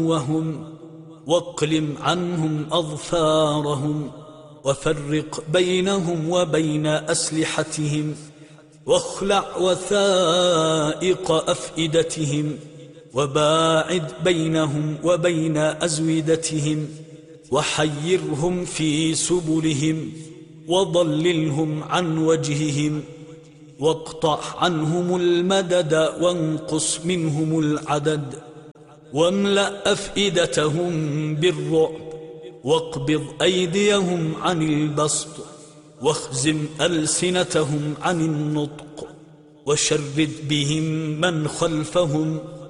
وهم واقلم عنهم أظفارهم وفرق بينهم وبين أسلحتهم واخلع وثائق أفئدتهم وباعد بينهم وبين أزودتهم وحيرهم في سبلهم وضللهم عن وجههم واقطع عنهم المدد وانقص منهم العدد واملأ أفئدتهم بالرعب واقبض أيديهم عن البسط واخزم ألسنتهم عن النطق وشرد بهم من خلفهم